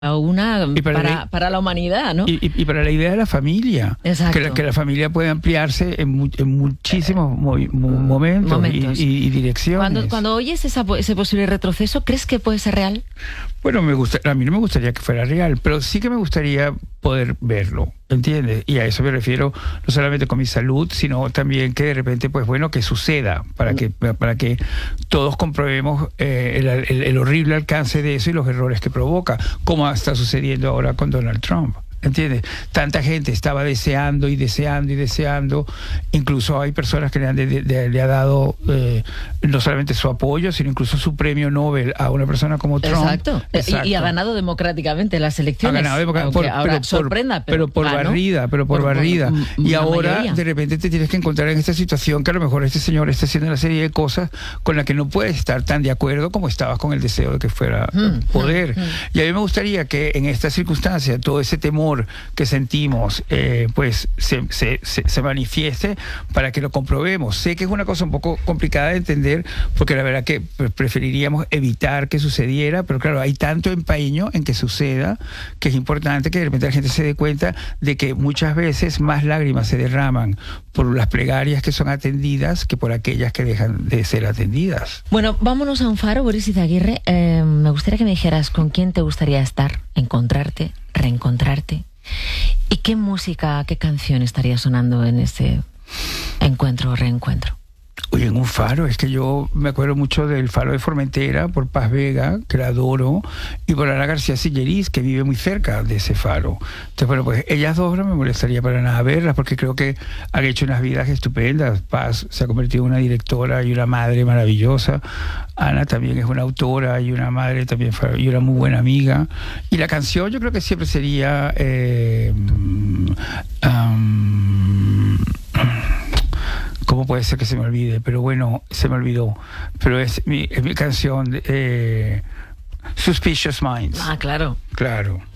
una Y para la humanidad, ¿no? Y para la idea de la familia. Exacto. Que la familia puede ampliarse en muchísimos momentos. Y direcciones. Cuando oyes ese posible retroceso, ¿crees que puede ser real? Bueno, a mí no me gustaría que fuera real, pero sí que me gustaría poder verlo, ¿entiendes? Y a eso me refiero no solamente con mi salud, sino también que de repente, pues bueno, que suceda, para que todos comprobemos el horrible alcance de eso y los errores que provoca, como está sucediendo ahora con Donald Trump. ¿Entiendes? Tanta gente estaba deseando y deseando y deseando. Incluso hay personas que le ha dado no solamente su apoyo, sino incluso su premio Nobel a una persona como Trump. Exacto. Y ha ganado democráticamente las elecciones. Ha ganado pero por barrida. Y ahora mayoría. De repente te tienes que encontrar en esta situación que a lo mejor este señor está haciendo una serie de cosas con las que no puedes estar tan de acuerdo como estabas con el deseo de que fuera poder. Y a mí me gustaría que en esta circunstancia todo ese temor que sentimos pues se manifieste para que lo comprobemos. Sé que es una cosa un poco complicada de entender, porque la verdad que preferiríamos evitar que sucediera, pero claro, hay tanto empeño en que suceda que es importante que de repente la gente se dé cuenta de que muchas veces más lágrimas se derraman por las plegarias que son atendidas que por aquellas que dejan de ser atendidas. Bueno, vámonos a un faro, Boris Izaguirre. Me gustaría que me dijeras con quién te gustaría estar, encontrarte, reencontrarte. ¿Y qué música, qué canción estaría sonando en ese encuentro o reencuentro? Oye, en un faro, es que yo me acuerdo mucho del Faro de Formentera, por Paz Vega, que la adoro, y por Ana García Silleris, que vive muy cerca de ese faro. Entonces, bueno, pues ellas dos no me molestaría para nada verlas, porque creo que han hecho unas vidas estupendas. Paz se ha convertido en una directora y una madre maravillosa. Ana también es una autora y una madre también, y una muy buena amiga. Y la canción yo creo que siempre sería... ¿Cómo puede ser que se me olvide? Pero bueno, se me olvidó. Pero es mi canción, Suspicious Minds. Ah, claro. Claro.